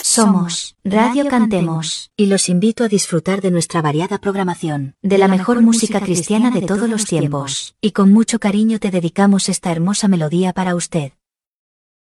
Somos Radio Cantemos y los invito a disfrutar de nuestra variada programación, de la mejor música cristiana de todos los tiempos, y con mucho cariño te dedicamos esta hermosa melodía para usted.